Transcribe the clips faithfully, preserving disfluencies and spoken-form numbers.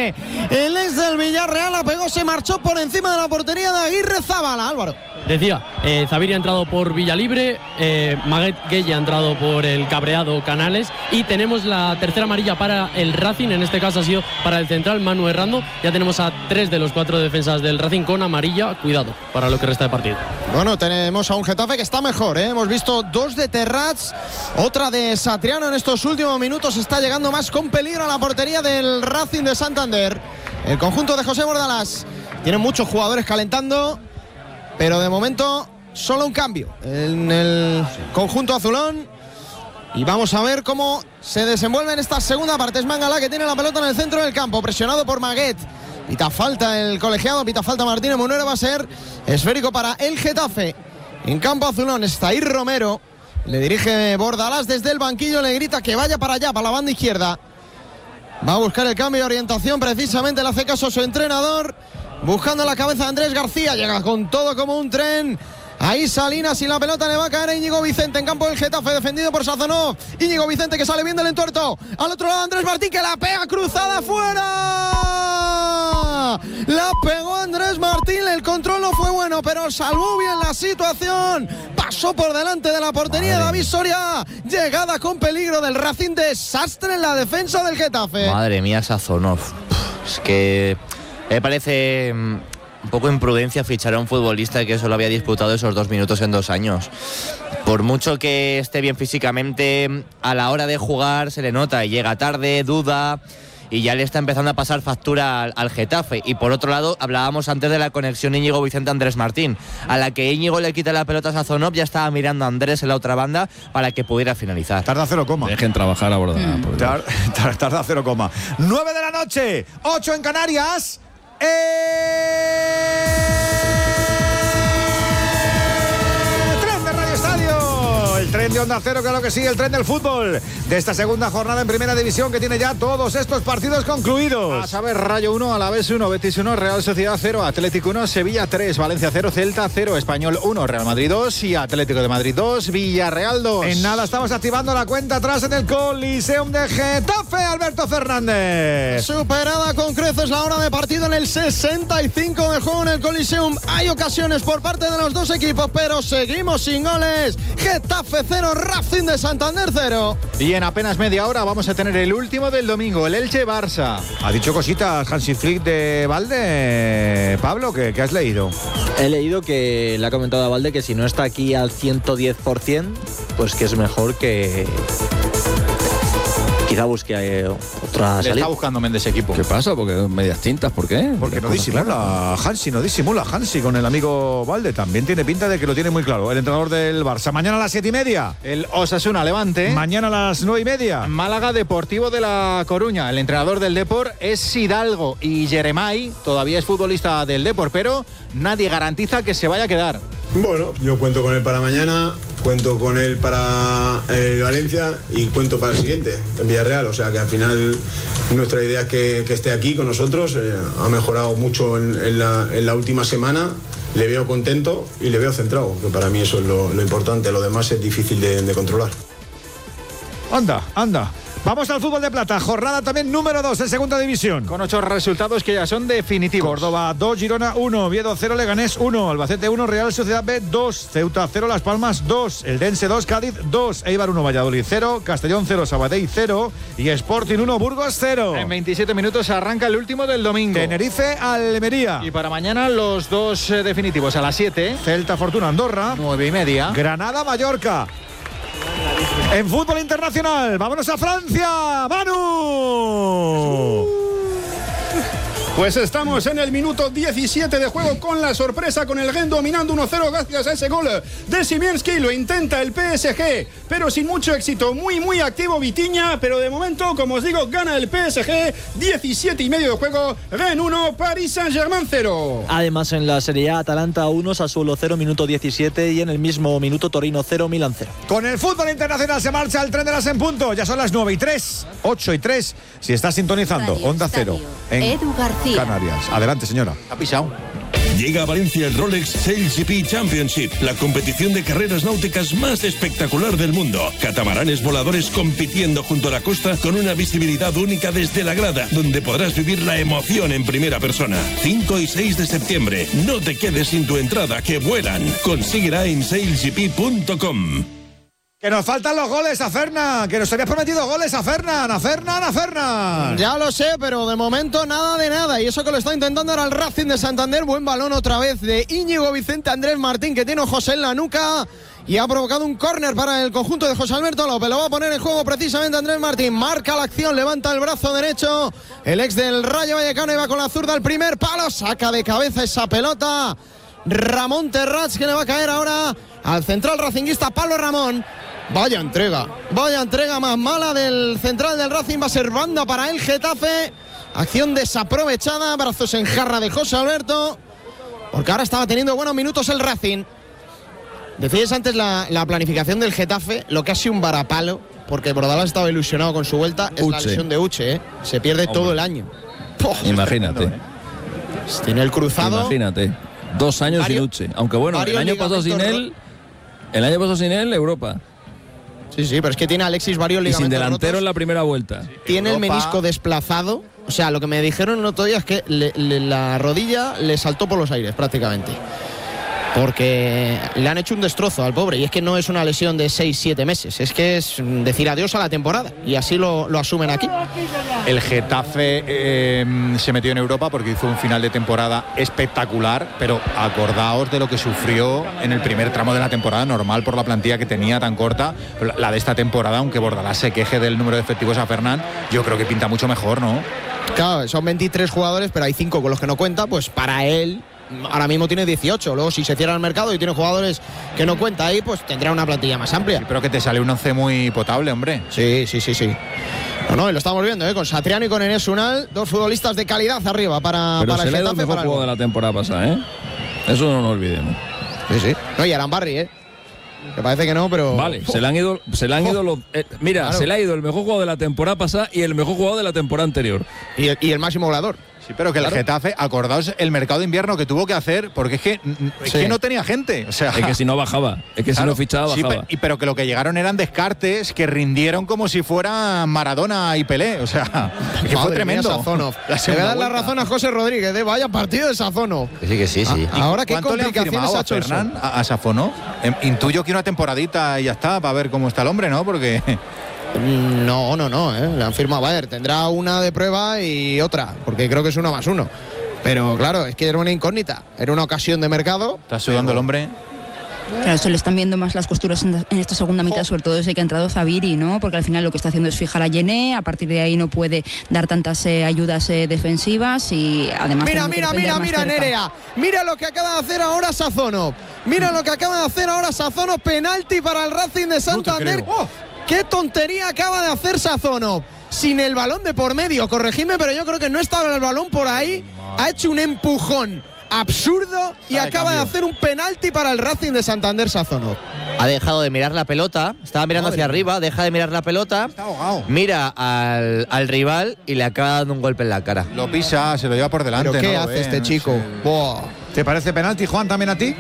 que el ex del Villarreal la pegó, se marchó por encima de la portería de Aguirre Zabala. Álvaro. Decía, eh, Zaviria ha entrado por Villalibre, eh, Maguet Gueye ha entrado por el cabreado Canales y tenemos la tercera amarilla para el Racing, en este caso ha sido para el central Manu Errando. Ya tenemos a tres de los cuatro defensas del Racing con amarilla, cuidado para lo que resta de partido. Bueno, tenemos a un Getafe que está mejor, ¿eh? Hemos visto dos de Terrats, otra de Satriano en estos últimos minutos, está llegando más con peligro a la portería del Racing de Santander. El conjunto de José Bordalás tiene muchos jugadores calentando, pero de momento solo un cambio en el conjunto azulón. Y vamos a ver cómo se desenvuelve en esta segunda parte. Es Mangala que tiene la pelota en el centro del campo, presionado por Maguet. Pita falta el colegiado, pita falta Martínez Munero. Va a ser esférico para el Getafe. En campo azulón está ahí Romero. Le dirige Bordalás desde el banquillo, le grita que vaya para allá, para la banda izquierda. Va a buscar el cambio de orientación, precisamente le hace caso a su entrenador. Buscando la cabeza de Andrés García, llega con todo como un tren. Ahí Salinas y la pelota le va a caer a Íñigo Vicente en campo del Getafe, defendido por Sazonov. Íñigo Vicente que sale bien del entuerto. Al otro lado Andrés Martín que la pega cruzada fuera. La pegó Andrés Martín, el control no fue bueno, pero salvó bien la situación. Pasó por delante de la portería de David Soria. Llegada con peligro del Racing, desastre en la defensa del Getafe. Madre mía, Sazonov. Es que me parece un poco imprudencia fichar a un futbolista que solo había disputado esos dos minutos en dos años. Por mucho que esté bien físicamente, a la hora de jugar se le nota y llega tarde, duda, y ya le está empezando a pasar factura al, al Getafe. Y por otro lado, hablábamos antes de la conexión Íñigo Vicente-Andrés Martín. A la que Íñigo le quita la pelota a Sazonov, ya estaba mirando a Andrés en la otra banda para que pudiera finalizar. Tarda cero coma. Dejen trabajar a Bordalás. Mm. Tar, tar, tarda cero coma. nueve de la noche, ocho en Canarias. ¡Eh! ¡Tren de Radio Estadio! El tren de Onda Cero, claro que sí, el tren del fútbol de esta segunda jornada en Primera División, que tiene ya todos estos partidos concluidos. A saber, Rayo uno, Alavés uno, Betis uno, Real Sociedad cero, Atlético uno, Sevilla tres, Valencia cero, Celta cero, Español uno, Real Madrid dos y Atlético de Madrid dos, Villarreal dos. En nada estamos activando la cuenta atrás en el Coliseum de Getafe, Alberto Fernández. Superada con creces la hora de partido en el sesenta y cinco de juego en el Coliseum. Hay ocasiones por parte de los dos equipos, pero seguimos sin goles. Getafe cero, Racing de Santander cero. Y en apenas media hora vamos a tener el último del domingo, el Elche-Barça. Ha dicho cositas Hansi Flick de Valde, Pablo, ¿qué, qué has leído? He leído que le ha comentado a Valde que si no está aquí al ciento diez por ciento, pues que es mejor que quizá busque eh, otra Le salida. está buscando Méndez equipo. ¿Qué pasa? Porque medias tintas, ¿por qué? Porque no disimula Hansi, no disimula Hansi con el amigo Valde. También tiene pinta de que lo tiene muy claro. El entrenador del Barça. Mañana a las siete y media. El Osasuna Levante. Mañana a las nueve y media. Málaga Deportivo de La Coruña. El entrenador del Depor es Hidalgo y Jeremai todavía es futbolista del Depor, pero nadie garantiza que se vaya a quedar. Bueno, yo cuento con él para mañana, cuento con él para eh, Valencia y cuento para el siguiente, en Villarreal. O sea que al final nuestra idea es que, que esté aquí con nosotros. Eh, ha mejorado mucho en, en, la, en la última semana. Le veo contento y le veo centrado, que para mí eso es lo, lo importante. Lo demás es difícil de, de controlar. Anda, anda. Vamos al fútbol de plata, jornada también número dos en segunda división. Con ocho resultados que ya son definitivos. Córdoba dos, Girona uno, Oviedo cero, Leganés uno, Albacete uno, Real Sociedad B dos, Ceuta cero, Las Palmas dos, Eldense dos, Cádiz dos, Eibar uno, Valladolid cero, Castellón cero, Sabadell cero y Sporting uno, Burgos cero. En veintisiete minutos arranca el último del domingo. Tenerife, Almería. Y para mañana los dos eh, definitivos a las siete. Celta, Fortuna, Andorra. nueve y media. Granada, Mallorca. En fútbol internacional, vámonos a Francia, Manu. Pues estamos en el minuto diecisiete de juego con la sorpresa, con el Rennes dominando uno cero gracias a ese gol de Szymielski. Lo intenta el P S G, pero sin mucho éxito. Muy, muy activo Vitinha, pero de momento, como os digo, gana el P S G. diecisiete y medio de juego, Rennes uno, Paris Saint-Germain cero. Además, en la Serie A, Atalanta uno, Sassuolo cero, minuto diecisiete, y en el mismo minuto Torino cero, Milan cero. Con el fútbol internacional se marcha el tren de las en punto. Ya son las nueve y tres, ocho y tres. Si estás sintonizando, Radio Onda Cero Estadio. en Edu García. Canarias. Adelante, señora. Ha pisado. Llega a Valencia el Rolex Sail G P Championship, la competición de carreras náuticas más espectacular del mundo. Catamaranes voladores compitiendo junto a la costa con una visibilidad única desde la grada, donde podrás vivir la emoción en primera persona. cinco y seis de septiembre. No te quedes sin tu entrada, que vuelan. Consíguela en sail g p punto com. Que nos faltan los goles a Fernan, que nos habías prometido goles a Fernan, a Fernan, a Fernan. Ya lo sé, pero de momento nada de nada. Y eso que lo está intentando ahora el Racing de Santander. Buen balón otra vez de Íñigo Vicente Andrés Martín, que tiene a José en la nuca. Y ha provocado un córner para el conjunto de José Alberto López. Lo va a poner en juego precisamente Andrés Martín. Marca la acción, levanta el brazo derecho. El ex del Rayo Vallecano iba con la zurda al primer palo. Saca de cabeza esa pelota Ramón Terrats, que le va a caer ahora al central racinguista Pablo Ramón. Vaya entrega, vaya entrega más mala del central del Racing. Va a ser banda para el Getafe. Acción desaprovechada, brazos en jarra de José Alberto, porque ahora estaba teniendo buenos minutos el Racing. Decíais antes la, la planificación del Getafe, lo que ha sido un varapalo, porque Bordalás estaba ilusionado con su vuelta, es Uche. La lesión de Uche, ¿eh? Se pierde Hombre. todo el año. ¡Poh! Imagínate. ¿eh? Tiene el cruzado. Imagínate, dos años varios, sin Uche. Aunque bueno, el año pasado sin él, el año pasado sin él, Europa. Sí, sí, pero es que tiene a Alexis varios ligamentos y sin delantero rotos. En la primera vuelta. Tiene Europa. El menisco desplazado. O sea, lo que me dijeron el otro día es que le, le, la rodilla le saltó por los aires prácticamente. Porque le han hecho un destrozo al pobre. Y es que no es una lesión de seis siete meses. Es que es decir adiós a la temporada. Y así lo, lo asumen aquí. El Getafe eh, se metió en Europa porque hizo un final de temporada espectacular. Pero acordaos de lo que sufrió en el primer tramo de la temporada, normal por la plantilla que tenía tan corta. Pero la de esta temporada, aunque Bordalás se queje del número de efectivos a Fernan, yo creo que pinta mucho mejor, ¿no? Claro, son veintitrés jugadores, pero hay cinco con los que no cuenta. Pues para él ahora mismo tiene dieciocho. Luego si se cierra el mercado y tiene jugadores que no cuenta ahí, pues tendrá una plantilla más amplia. Sí, pero que te sale un once muy potable, hombre. Sí, sí, sí, sí. No, no, lo estamos viendo, ¿eh? Con Satriano y con Enes Unal, dos futbolistas de calidad arriba para, pero para se el le Getafe. Pero mejor juego de la temporada pasada, ¿eh? Eso no nos olvidemos. Sí, sí. No, y Arambarri, ¿eh? Que parece que no, pero... Vale, oh. se le han ido, se le han oh. ido los... Eh, mira, claro. se le ha ido el mejor jugador de la temporada pasada y el mejor jugador de la temporada anterior. Y el, y el máximo goleador. Sí, pero que claro. el Getafe, acordaos el mercado de invierno que tuvo que hacer, porque es que, es sí. que no tenía gente. O sea, es que si no bajaba, es que claro, si no fichaba, bajaba. Sí, pero, pero que lo que llegaron eran descartes que rindieron como si fueran Maradona y Pelé. O sea, que fue tremendo. Mía, Le voy a dar la razón a José Rodríguez, ¿eh? Vaya partido de Sazono. Sí, que sí, sí. A, ahora, ¿qué complicaciones ha hecho Fernan a, a Safono? Intuyo que una temporadita y ya está, para ver cómo está el hombre, ¿no? Porque... No, no, no, ¿eh? Le han firmado, a ver, tendrá una de prueba y otra, porque creo que es uno más uno. Pero claro, es que era una incógnita, era una ocasión de mercado. Está sudando pero... el hombre. Claro, se le están viendo más las costuras en, en esta segunda mitad, oh. sobre todo desde que ha entrado Zaviri, ¿no? Porque al final lo que está haciendo es fijar a Yené, a partir de ahí no puede dar tantas eh, ayudas eh, defensivas y además... Mira, mira, mira, mira, Nerea, mira lo que acaba de hacer ahora Sazono, mira lo que acaba de hacer ahora Sazono, penalti para el Racing de Santander. No ¡Qué tontería acaba de hacer Sazono! Sin el balón de por medio, corregidme, pero yo creo que no estaba el balón por ahí. Ha hecho un empujón absurdo y Ay, acaba cambio. de hacer un penalti para el Racing de Santander Sazono. Ha dejado de mirar la pelota, estaba mirando Madre hacia mía. arriba, deja de mirar la pelota, mira al, al rival y le acaba dando un golpe en la cara. Lo pisa, se lo lleva por delante. ¿Pero qué no hace ve, este chico? No sé. ¿Te parece penalti, Juan, también a ti?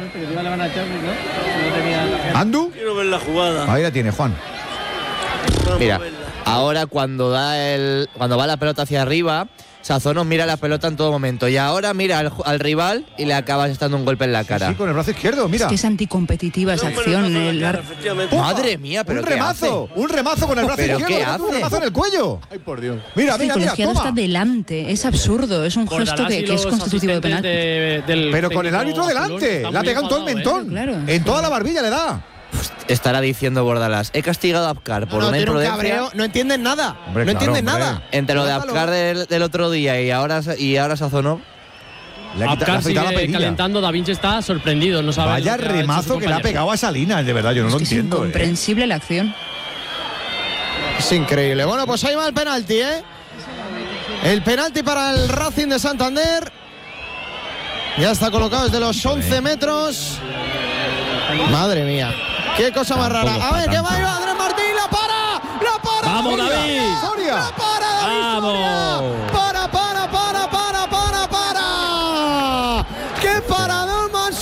¿Andu? Quiero ver la jugada. Ahí la tiene, Juan. Mira, ahora cuando da el cuando va la pelota hacia arriba, Sazono mira la pelota en todo momento y ahora mira al, al rival y le acabas dando un golpe en la cara. Sí, sí, con el brazo izquierdo, mira. Es que es anticompetitiva esa acción. El cara, Madre mía, pero un ¿qué remazo, hace? un remazo con el brazo ¿Pero izquierdo, qué hace? un remazo en el cuello. Ay, por Dios. Mira, es mira, que el mira, colegiado toma. está delante, es absurdo, es un gesto que, que es constitutivo de penalti. De, pero con el árbitro delante, le ha pegado en todo el mentón. ¿eh? Claro. En toda la barbilla le da. Estará diciendo Bordalás, he castigado a Abkar por no, no, una imprudencia. Un cabreo, no entienden nada. Hombre, no claro, entienden hombre. nada. Entre lo de Abkar del, del otro día y ahora y ahora Sazono. Abkar sigue calentando, Da Vinci está sorprendido, no sabe. Vaya remazo que le ha pegado a Salinas, de verdad, yo no es lo que entiendo. Es incomprensible eh. la acción. Es increíble. Bueno, pues ahí va el penalti, ¿eh? El penalti para el Racing de Santander. Ya está colocado desde los once metros. Madre mía. Qué cosa más rara. A ver, que va a Andrés Martín, la para, la para. Vamos, Soria. David. Soria. La para, David. Vamos. Soria. Para, para, para, para, para, para. ¡Qué para!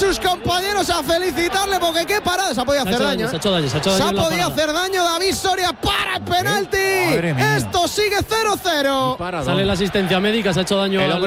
sus compañeros a felicitarle porque qué parada. Se ha podido Se ha hacer hecho daño. daño, se ha hecho daño, se ha hecho daño Se ha en la podido parada. hacer daño. David Soria para el penalti. Madre mía. Esto sigue cero cero. Sale la asistencia médica, se ha hecho daño El al